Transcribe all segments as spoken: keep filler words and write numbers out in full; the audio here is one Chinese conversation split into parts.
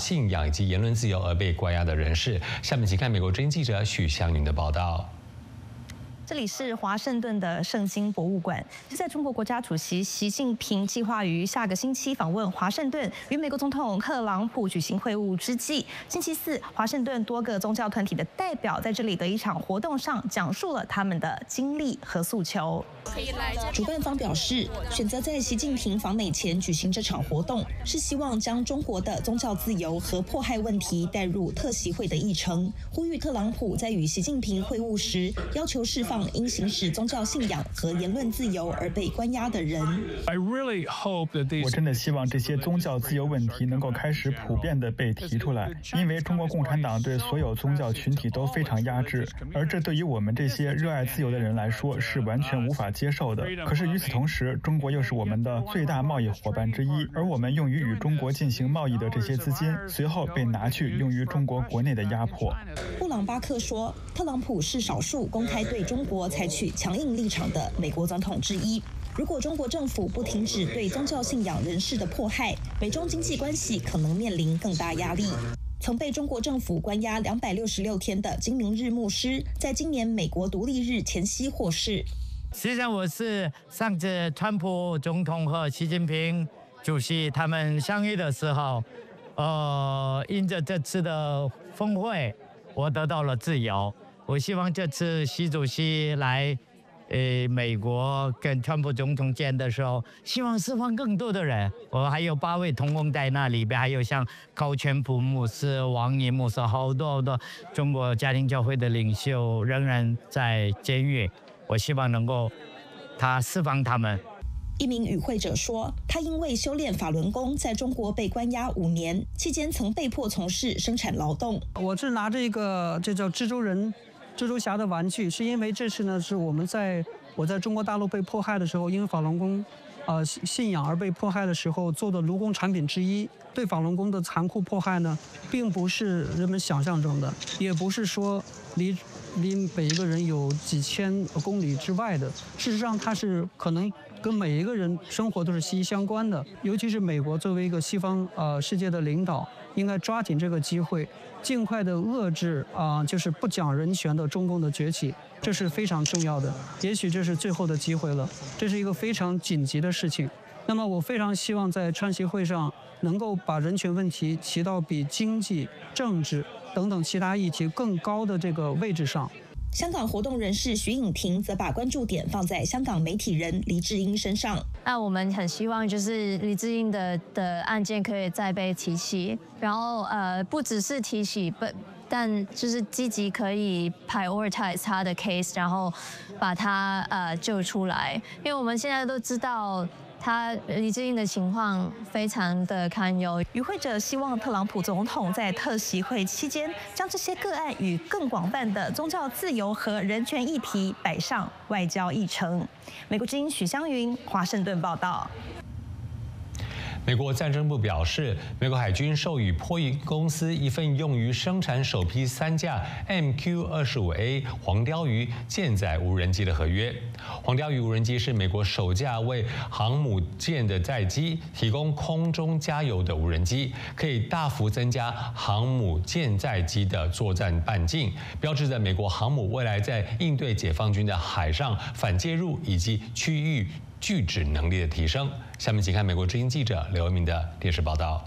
信仰以及言论自由而被关押的人士。下面请看美国之音记者许祥云的报道。 这里是华盛顿的圣经博物馆，是在中国国家主席习近平计划于下个星期访问华盛顿，与美国总统特朗普举行会晤之际，星期四，华盛顿多个宗教团体的代表在这里的一场活动上讲述了他们的经历和诉求。主办方表示，选择在习近平访美前举行这场活动，是希望将中国的宗教自由和迫害问题带入特习会的议程，呼吁特朗普在与习近平会晤时，要求释放 因行使宗教信仰和言论自由而被关押的人。 我真的希望这些宗教自由问题能够开始普遍地被提出来，因为中国共产党对所有宗教群体都非常压制，而这对于我们这些热爱自由的人来说是完全无法接受的。可是与此同时，中国又是我们的最大贸易伙伴之一，而我们用于与中国进行贸易的这些资金，随后被拿去用于中国国内的压迫。 布朗巴克说，特朗普是少数公开对中国 采取强硬立场的美国总统之一。如果中国政府不停止对宗教信仰人士的迫害，美中经济关系可能面临更大压力。曾被中国政府关押两百六十六天的金明日牧师，在今年美国独立日前夕获释。 实际上，我是上次川普总统和习近平主席他们相遇的时候，呃，因着这次的峰会，我得到了自由。 我希望这次习主席来，呃，美国跟川普总统见的时候，希望释放更多的人。我还有八位同工在那里边，还有像高全普牧师、王毅牧师，好多好多中国家庭教会的领袖仍然在监狱。我希望能够他释放他们。 一名与会者说，他因为修炼法轮功，在中国被关押五年，期间曾被迫从事生产劳动。 我是拿着一个这叫蜘蛛人、蜘蛛侠的玩具，是因为这次呢是我们在我在中国大陆被迫害的时候，因为法轮功，呃信仰而被迫害的时候做的卢功产品之一。对法轮功的残酷迫害呢，并不是人们想象中的，也不是说离 离每一个人有几千公里之外的，事实上，它是可能跟每一个人生活都是息息相关的。尤其是美国作为一个西方呃世界的领导，应该抓紧这个机会，尽快的遏制啊、呃，就是不讲人权的中共的崛起，这是非常重要的。也许这是最后的机会了，这是一个非常紧急的事情。那么，我非常希望在川习会上能够把人权问题提到比经济、政治 等等其他议题更高的这个位置上。 香港活动人士徐颖婷则把关注点放在香港媒体人黎智英身上。 那我们很希望就是黎智英的的案件可以再被提起，然后呃不只是提起，不但就是积极可以 prioritize 他的 case， 然后把他呃救出来，因为我们现在都知道 他黎智英的情况非常的堪忧。 与会者希望特朗普总统在特习会期间，将这些个案与更广泛的宗教自由和人权议题摆上外交议程。美国之音许湘云，华盛顿报道。 美国战争部表示，美国海军授予波音公司一份用于生产首批三架 M Q 二十五 A 黄鲷鱼舰载无人机的合约。黄鲷鱼无人机是美国首架为航母舰的载机提供空中加油的无人机，可以大幅增加航母舰载机的作战半径，标志着美国航母未来在应对解放军的海上反介入以及区域 拒止能力的提升。下面请看美国之音记者刘文明的电视报道。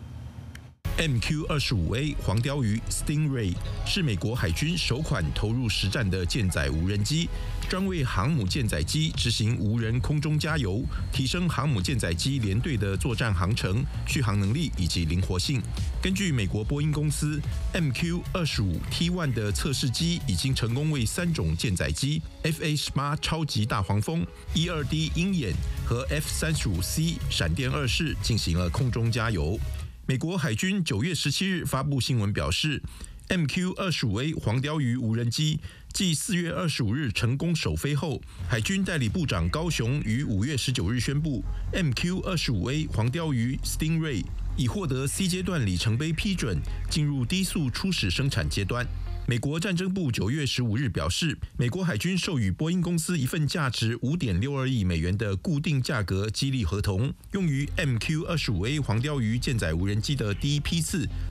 M Q 二十五 A 黄鲷鱼 Stingray 是美国海军首款投入实战的舰载无人机，专为航母舰载机执行无人空中加油，提升航母舰载机联队的作战航程、续航能力以及灵活性。根据美国波音公司 M Q 二十五 T 一 的测试机已经成功为三种舰载机 F A 十八 超级大黄蜂、E 二 D 鹰眼和 F 三十五 C 闪电二式进行了空中加油。 美国海军九月十七日发布新闻表示 ，M Q 二十五 A 黄鲷鱼无人机继四月二十五日成功首飞后，海军代理部长高雄于五月十九日宣布 ，M Q 二十五 A 黄鲷鱼 Stingray 已获得 C 阶段里程碑批准，进入低速初始生产阶段。 美国战争部九月十五日表示，美国海军授予波音公司一份价值五点六二亿美元的固定价格激励合同，用于 M Q 二十五 A 黄鲷鱼舰载无人机的第一批次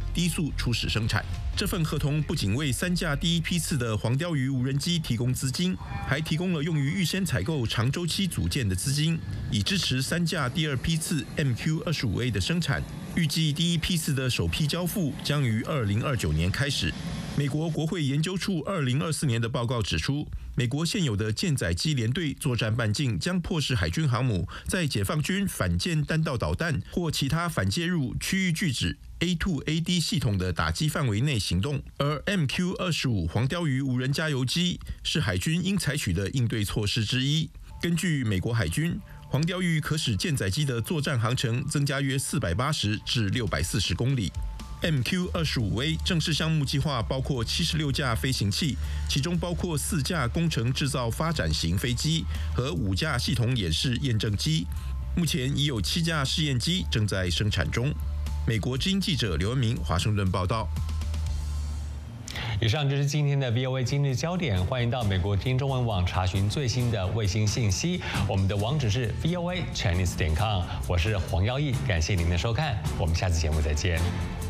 低速初始生产。这份合同不仅为三架第一批次的黄鲷鱼无人机提供资金，还提供了用于预先采购长周期组件的资金，以支持三架第二批次 M Q 二十五 A 的生产。预计第一批次的首批交付将于二零二九年开始。美国国会研究处二零二四年的报告指出，美国现有的舰载机联队作战半径将迫使海军航母在解放军反舰弹道导弹或其他反介入区域拒止 A 二 A D 系统的打击范围内行动，而 M Q 二十五 黄鲷鱼无人加油机是海军应采取的应对措施之一。根据美国海军，黄鲷鱼可使舰载机的作战航程增加约四百八十至六百四十公里。M Q 二十五 A 正式项目计划包括七十六架飞行器，其中包括四架工程制造发展型飞机和五架系统演示验证机。目前已有七架试验机正在生产中。美国之音记者刘文明华盛顿报道。 以上就是今天的 V O A 今日焦点，欢迎到美国听中文网查询最新的卫星信息。我们的网址是 V O A Chinese 点 com， 我是黄耀义，感谢您的收看，我们下次节目再见。